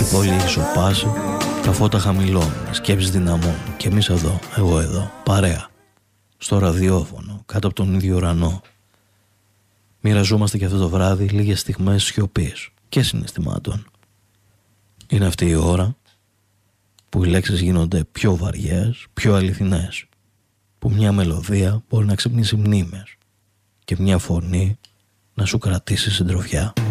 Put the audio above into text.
Η πόλη έχει σοπάσει, τα φώτα χαμηλώνουν, οι σκέψεις δυναμώνουν και εμείς εδώ, εγώ εδώ, παρέα, στο ραδιόφωνο, κάτω από τον ίδιο ουρανό. Μοιραζόμαστε και αυτό το βράδυ λίγες στιγμές σιωπής και συναισθημάτων. Είναι αυτή η ώρα που οι λέξεις γίνονται πιο βαριές, πιο αληθινές, που μια μελωδία μπορεί να ξυπνήσει μνήμες και μια φωνή να σου κρατήσει συντροφιά.